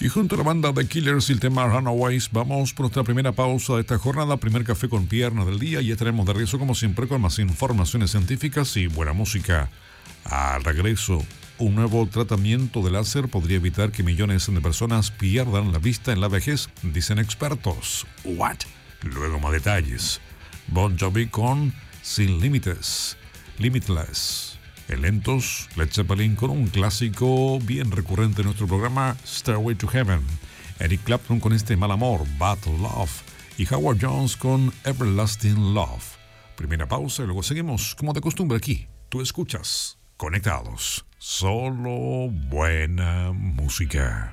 Y junto a la banda The Killers y el tema Runaways, vamos por nuestra primera pausa de esta jornada, primer café con pierna del día, y estaremos de regreso como siempre con más informaciones científicas y buena música. Al regreso, un nuevo tratamiento de láser podría evitar que millones de personas pierdan la vista en la vejez, dicen expertos. ¿What? Luego más detalles. Bon Jovi con Sin Límites, Limitless. En lentos, Led Zeppelin con un clásico bien recurrente en nuestro programa, Stairway to Heaven. Eric Clapton con este Mal Amor, Bad Love. Y Howard Jones con Everlasting Love. Primera pausa y luego seguimos como de costumbre aquí. Tú escuchas Conectados. Solo buena música.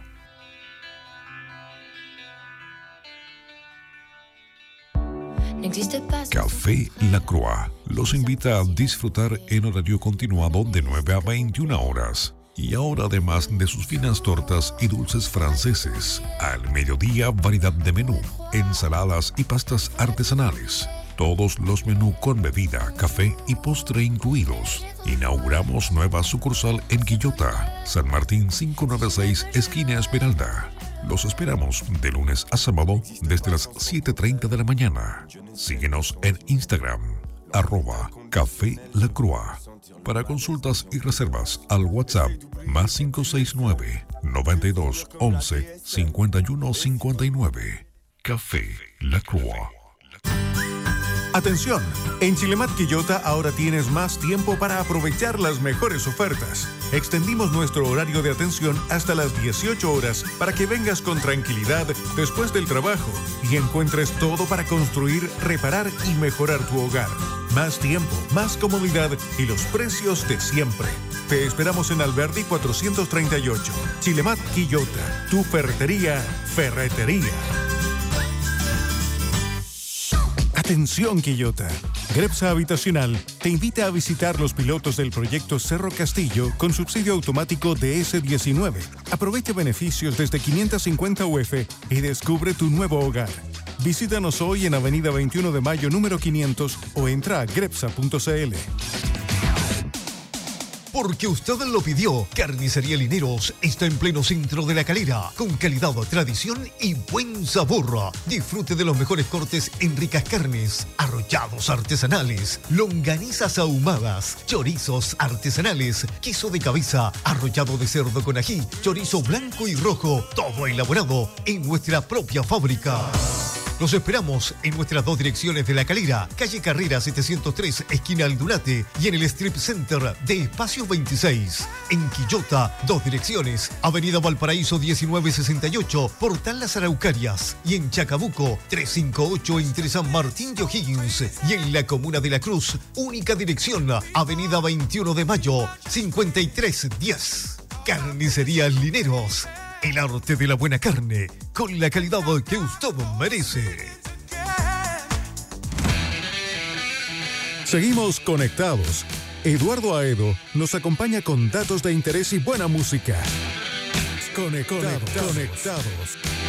Café La Croix los invita a disfrutar en horario continuado de 9 a 21 horas. Y ahora, además de sus finas tortas y dulces franceses, al mediodía variedad de menú, ensaladas y pastas artesanales. Todos los menús con bebida, café y postre incluidos. Inauguramos nueva sucursal en Quillota, San Martín 596, esquina Esmeralda. Los esperamos de lunes a sábado desde las 7:30 de la mañana. Síguenos en Instagram, @Café La Croix. Para consultas y reservas al WhatsApp más 569 92 11 51 59. Café La Croix. Atención, en Chilemat Quillota ahora tienes más tiempo para aprovechar las mejores ofertas. Extendimos nuestro horario de atención hasta las 18 horas para que vengas con tranquilidad después del trabajo y encuentres todo para construir, reparar y mejorar tu hogar. Más tiempo, más comodidad y los precios de siempre. Te esperamos en Alberdi 438. Chilemat Quillota, tu ferretería. Atención Quillota. Grepsa Habitacional te invita a visitar los pilotos del proyecto Cerro Castillo con subsidio automático de S19. Aprovecha beneficios desde 550 UF y descubre tu nuevo hogar. Visítanos hoy en Avenida 21 de Mayo número 500 o entra a grepsa.cl. Porque usted lo pidió, Carnicería Lineros está en pleno centro de La Calera, con calidad, tradición y buen sabor. Disfrute de los mejores cortes en ricas carnes, arrollados artesanales, longanizas ahumadas, chorizos artesanales, queso de cabeza, arrollado de cerdo con ají, chorizo blanco y rojo, todo elaborado en nuestra propia fábrica. Los esperamos en nuestras dos direcciones de La Calera, calle Carrera 703, esquina Aldunate, y en el Strip Center de Espacio 26. En Quillota, dos direcciones, avenida Valparaíso 1968, Portal Las Araucarias, y en Chacabuco 358 entre San Martín y O'Higgins, y en la Comuna de La Cruz, única dirección, avenida 21 de Mayo 5310. Carnicería Lineros. El arte de la buena carne, con la calidad que usted merece. Seguimos conectados. Eduardo Aedo nos acompaña con datos de interés y buena música. Conectados.